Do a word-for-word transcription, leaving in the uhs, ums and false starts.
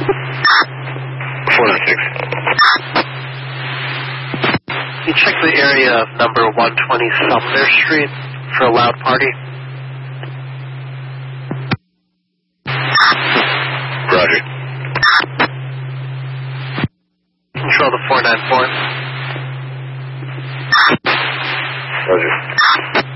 four nine six. Can you check the area of number one twenty Sumner Street for a loud party? Roger. Control the four nine four. Roger.